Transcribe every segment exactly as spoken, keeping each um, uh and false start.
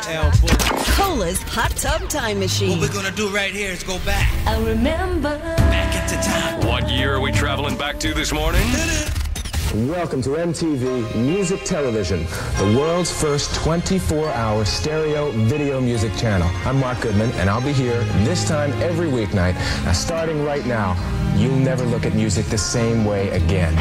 L Bullet. Cola's Hot Tub Time Machine. What we're gonna do right here is go back. I remember. Back into time. What year are we traveling back to this morning? Welcome to M T V Music Television, the world's first twenty-four hour stereo video music channel. I'm Mark Goodman, and I'll be here this time every weeknight. Now, starting right now, you'll never look at music the same way again.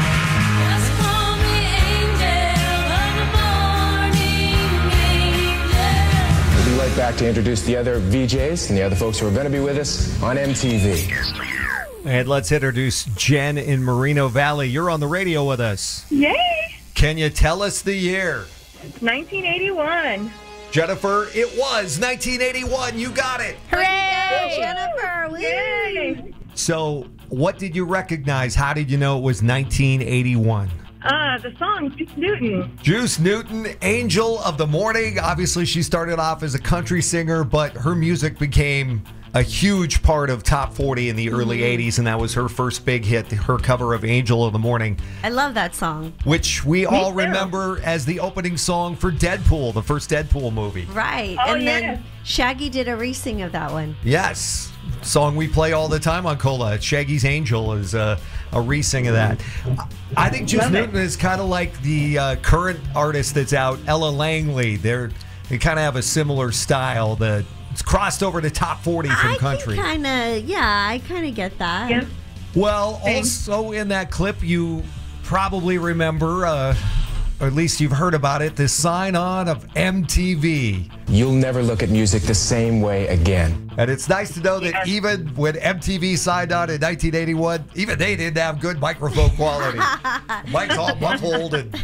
We'll be right back to introduce the other V Js and the other folks who are going to be with us on M T V. And let's introduce Jen in Moreno Valley. You're on the radio with us. Yay! Can you tell us the year? nineteen eighty-one. Jennifer, it was nineteen eighty-one. You got it. Hooray, Jennifer! Woo. Yay! So, what did you recognize? How did you know it was nineteen eighty-one? Uh, the song, Juice Newton. Juice Newton, Angel of the Morning. Obviously, she started off as a country singer, but her music became a huge part of top forty in the early mm-hmm. eighties, and that was her first big hit, her cover of Angel of the Morning. I love that song. Which we Me all too. remember as the opening song for Deadpool, the first Deadpool movie. Right. Oh, and yes. then Shaggy did a re-sing of that one. Yes. Song we play all the time on Cola. Shaggy's Angel is uh, a re-sing of that. I think Juice Love Newton it. is kind of like the uh, current artist that's out, Ella Langley. They're, they kind of have a similar style that it's crossed over to top forty from I country. kind of, yeah, I kind of get that. Yep. Well, Same. also in that clip, you probably remember, uh, or at least you've heard about it, the sign-on of M T V. You'll never look at music the same way again. And it's nice to know that Yes. even when M T V signed on in nineteen eighty-one, even they didn't have good microphone quality. Mike's all muffled, and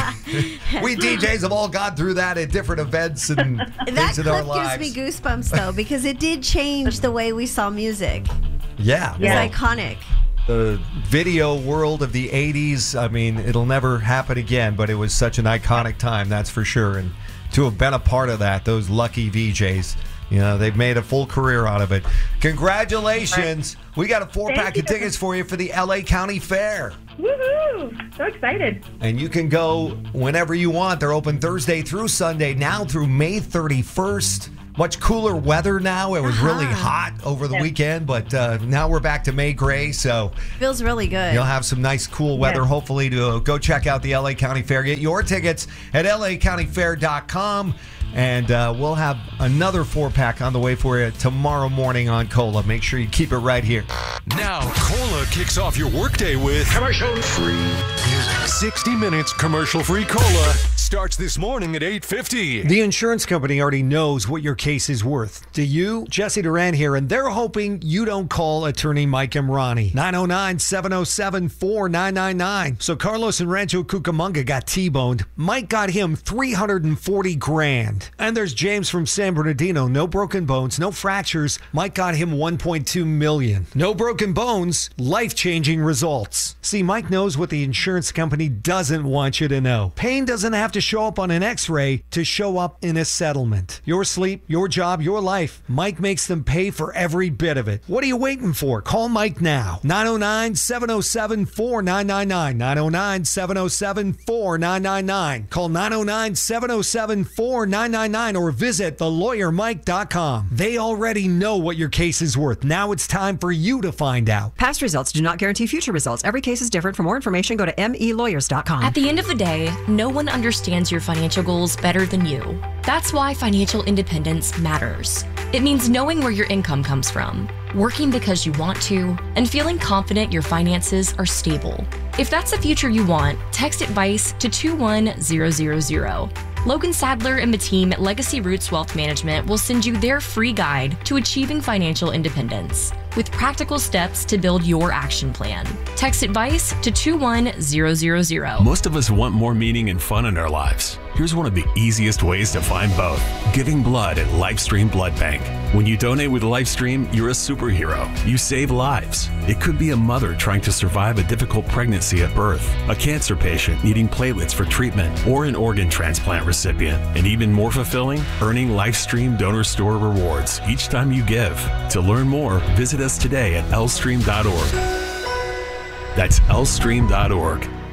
we D Js have all gone through that at different events and That things in our clip lives. gives me goosebumps, though, because it did change the way we saw music. Yeah. It's Yeah. iconic. The video world of the eighties, I mean, it'll never happen again, but it was such an iconic time, that's for sure. And to have been a part of that, those lucky V Js, you know, they've made a full career out of it. Congratulations. We got a four-pack Thank of you. tickets for you for the L A County Fair. Woohoo! So excited. And you can go whenever you want. They're open Thursday through Sunday, now through May thirty-first. Much cooler weather now. It was really Uh-huh. hot over the Yeah. weekend, but uh, now we're back to May gray, so Feels really good. you'll have some nice, cool weather, Yes. hopefully, to go check out the L A County Fair. Get your tickets at L A county fair dot com. And uh, we'll have another four-pack on the way for you tomorrow morning on Cola. Make sure you keep it right here. Now, Cola kicks off your workday with commercial-free music. sixty minutes commercial-free Cola starts this morning at eight fifty. The insurance company already knows what your case is worth. Do you? Jesse Duran here, and they're hoping you don't call attorney Mike Emrani. nine oh nine, seven oh seven, four nine nine nine. So Carlos in Rancho Cucamonga got T-boned. Mike got him three hundred forty grand. And there's James from San Bernardino. No broken bones, no fractures. Mike got him one point two million. No broken bones, life-changing results. See, Mike knows what the insurance company doesn't want you to know. Pain doesn't have to show up on an x-ray to show up in a settlement. Your sleep, your job, your life. Mike makes them pay for every bit of it. What are you waiting for? Call Mike now. nine oh nine, seven oh seven, four nine nine nine. nine oh nine, seven oh seven, four nine nine nine. Call nine oh nine, seven oh seven, four nine nine nine or visit the lawyer mike dot com. They already know what your case is worth. Now it's time for you to find out. Past results do not guarantee future results. Every case is different. For more information, go to m e lawyers dot com. At the end of the day, no one understands your financial goals better than you. That's why financial independence matters. It means knowing where your income comes from, working because you want to, and feeling confident your finances are stable. If that's the future you want, text advice to two one zero zero zero. Logan Sadler and the team at Legacy Roots Wealth Management will send you their free guide to achieving financial independence with practical steps to build your action plan. Text advice to two one zero zero zero. Most of us want more meaning and fun in our lives. Here's one of the easiest ways to find both. Giving blood at Lifestream Blood Bank. When you donate with Lifestream, you're a superhero. You save lives. It could be a mother trying to survive a difficult pregnancy at birth, a cancer patient needing platelets for treatment, or an organ transplant recipient. And even more fulfilling, earning Lifestream Donor Store rewards each time you give. To learn more, visit us today at l stream dot org. That's l stream dot org.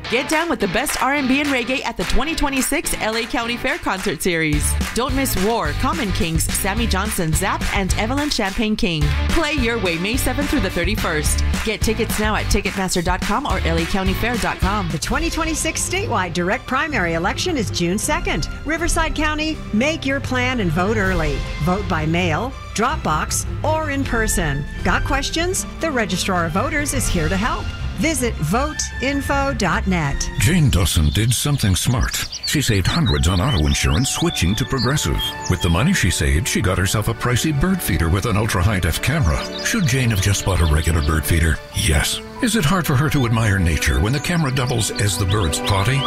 Get down with the best R and B and reggae at the twenty twenty-six L A County Fair Concert Series. Don't miss War, Common Kings, Sammy Johnson, Zapp, and Evelyn Champagne King. Play your way May seventh through the thirty-first. Get tickets now at Ticketmaster dot com or L A County Fair dot com. The twenty twenty-six statewide direct primary election is June second. Riverside County, make your plan and vote early. Vote by mail, drop box, or in person. Got questions? The Registrar of Voters is here to help. Visit vote info dot net. Jane Dawson did something smart. She saved hundreds on auto insurance switching to Progressive. With the money she saved, she got herself a pricey bird feeder with an ultra-high-def camera. Should Jane have just bought a regular bird feeder? Yes. Is it hard for her to admire nature when the camera doubles as the bird's potty?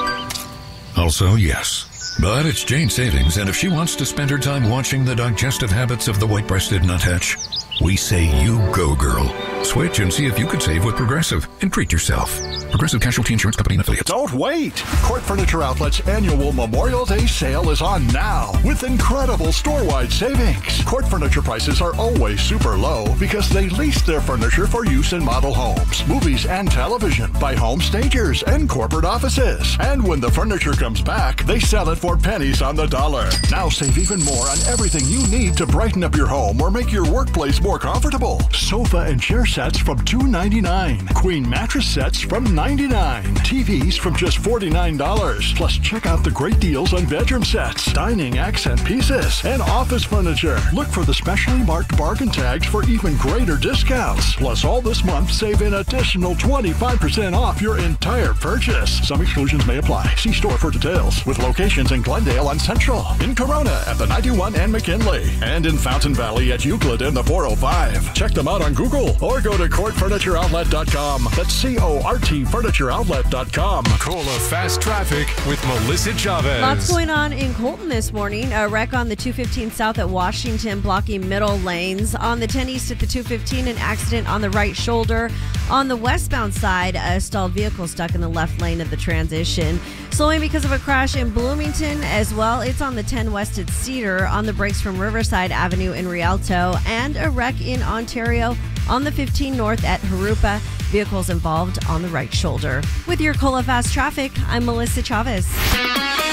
Also, yes. But it's Jane's savings, and if she wants to spend her time watching the digestive habits of the white-breasted nuthatch, we say you go, girl. Switch and see if you could save with Progressive and treat yourself. Progressive Casualty Insurance Company and Affiliates. Don't wait! Court Furniture Outlet's annual Memorial Day sale is on now with incredible store-wide savings. Court Furniture prices are always super low because they lease their furniture for use in model homes, movies, and television by home stagers and corporate offices. And when the furniture comes back, they sell it for pennies on the dollar. Now save even more on everything you need to brighten up your home or make your workplace more comfortable. Sofa and chair sets from two ninety-nine. Queen mattress sets from ninety-nine. T Vs from just forty-nine dollars. Plus, check out the great deals on bedroom sets, dining accent pieces, and office furniture. Look for the specially marked bargain tags for even greater discounts. Plus, all this month, save an additional twenty-five percent off your entire purchase. Some exclusions may apply. See store for details. With locations in Glendale on Central, in Corona at the ninety-one and McKinley, and in Fountain Valley at Euclid and the four oh five. Check them out on Google or go to court furniture outlet dot com. That's C O R T furniture outlet dot com. Cola Fast Traffic with Melissa Chavez. Lots going on in Colton this morning. A wreck on the two fifteen south at Washington blocking middle lanes. On the ten east at the two fifteen, an accident on the right shoulder. On the westbound side, a stalled vehicle stuck in the left lane of the transition. Slowing because of a crash in Bloomington as well. It's on the ten west at Cedar, on the brakes from Riverside Avenue in Rialto, and a wreck in Ontario on the fifteen north at Harupa. Vehicles involved on the right shoulder. With your Cola Fast Traffic, I'm Melissa Chavez.